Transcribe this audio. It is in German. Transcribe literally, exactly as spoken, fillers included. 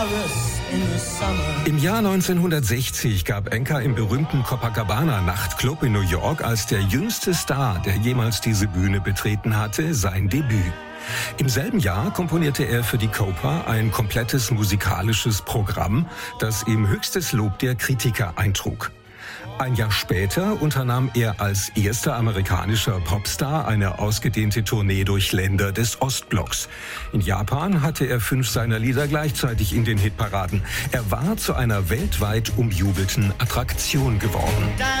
Im Jahr neunzehnhundertsechzig gab Enka im berühmten Copacabana-Nachtclub in New York als der jüngste Star, der jemals diese Bühne betreten hatte, sein Debüt. Im selben Jahr komponierte er für die Copa ein komplettes musikalisches Programm, das ihm höchstes Lob der Kritiker eintrug. Ein Jahr später unternahm er als erster amerikanischer Popstar eine ausgedehnte Tournee durch Länder des Ostblocks. In Japan hatte er fünf seiner Lieder gleichzeitig in den Hitparaden. Er war zu einer weltweit umjubelten Attraktion geworden.